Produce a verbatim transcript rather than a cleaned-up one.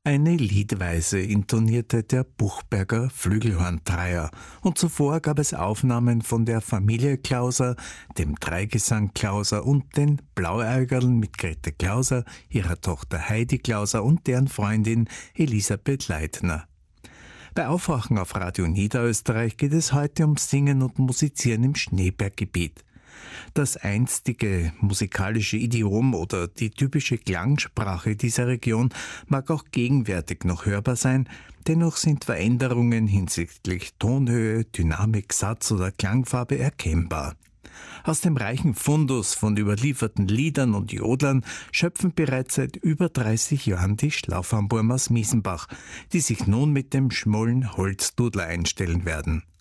Eine Liedweise intonierte der Buchberger Flügelhorn-Dreier und zuvor gab es Aufnahmen von der Familie Klauser, dem Dreigesang Klauser und den Blauäugerln mit Grete Klauser, ihrer Tochter Heidi Klauser und deren Freundin Elisabeth Leitner. Bei Aufwachen auf Radio Niederösterreich geht es heute um Singen und Musizieren im Schneeberggebiet. Das einstige musikalische Idiom oder die typische Klangsprache dieser Region mag auch gegenwärtig noch hörbar sein, dennoch sind Veränderungen hinsichtlich Tonhöhe, Dynamik, Satz oder Klangfarbe erkennbar. Aus dem reichen Fundus von überlieferten Liedern und Jodlern schöpfen bereits seit über dreißig Jahren die Schlaufarmburm aus Miesenbach, die sich nun mit dem Schmollen Holzdudler einstellen werden.